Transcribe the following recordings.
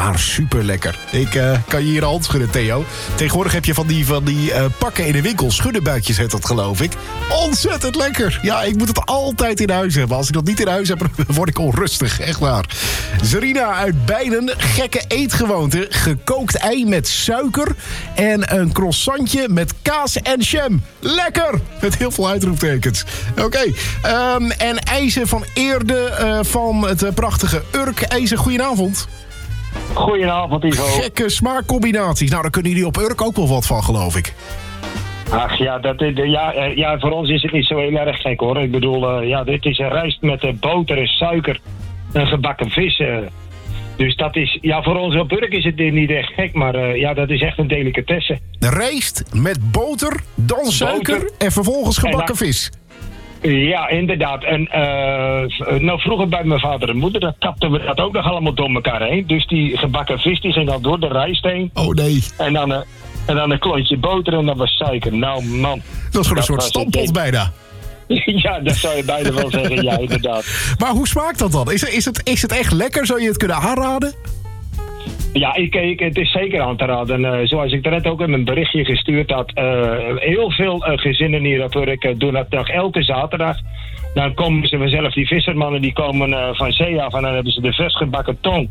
maar super lekker. Ik kan je hier de hand schudden, Theo. Tegenwoordig heb je van die pakken in de winkel. Schuddenbuikjes heet dat, geloof ik. Ontzettend lekker. Ja, ik moet het altijd in huis hebben. Als ik dat niet in huis heb, word ik onrustig. Echt waar. Zarina uit Beinen. Gekke eetgewoonte. Gekookt ei met suiker. En een croissantje met kaas en jam. Lekker! Met heel veel uitroeptekens. Oké. En IJzer van Eerde van het prachtige Urk. IJzer, goedenavond. Goedenavond, Ivo. Gekke smaakcombinaties. Nou, daar kunnen jullie op Urk ook wel wat van, geloof ik. Ach ja, voor ons is het niet zo heel erg gek, hoor. Ik bedoel, dit is een rijst met boter en suiker en gebakken vis. Dus dat is, voor ons op Urk is het niet echt gek, maar dat is echt een delicatesse. Rijst met boter, dan suiker en vervolgens gebakken vis. Ja, inderdaad. En vroeger bij mijn vader en moeder, dat kapten we dat ook nog allemaal door elkaar heen. Dus die gebakken vis, die ging dan door de rijst heen. Oh nee. En dan een klontje boter en dan was suiker. Nou man. Dat is gewoon een soort stampot bijna. Ja, dat zou je bijna wel zeggen, ja, inderdaad. Maar hoe smaakt dat dan? Is het echt lekker? Zou je het kunnen aanraden? Ja, het is zeker aan te raden. Zoals ik net ook in mijn berichtje gestuurd had, heel veel gezinnen hier op Urk doen dat nog elke zaterdag. Dan komen ze vanzelf, die vissermannen die komen van zee af en dan hebben ze de versgebakken tong.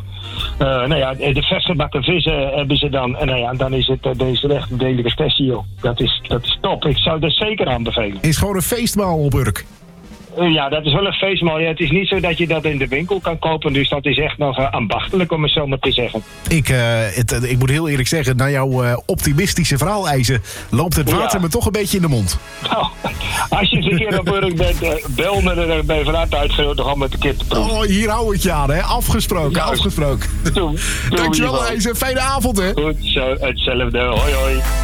De versgebakken vissen hebben ze dan. En dan is het echt een delicatesse, joh. Dat is top. Ik zou dat zeker aanbevelen. Is gewoon een feestmaal op Urk. Ja, dat is wel een feestmaal. Ja, het is niet zo dat je dat in de winkel kan kopen. Dus dat is echt nog ambachtelijk, om het zo maar te zeggen. Ik moet heel eerlijk zeggen, na jouw optimistische verhaal, IJzer, loopt het water me toch een beetje in de mond. Nou, als je eens een keer op Urk bent, bel me, dan ben je vanuit uitgenodigd om met de kind te proeven. Oh, hier hou ik je aan, hè? Afgesproken, ja, afgesproken. Doe, Dankjewel, IJzer. Fijne avond, hè? Goed, zo, hetzelfde. Hoi, hoi.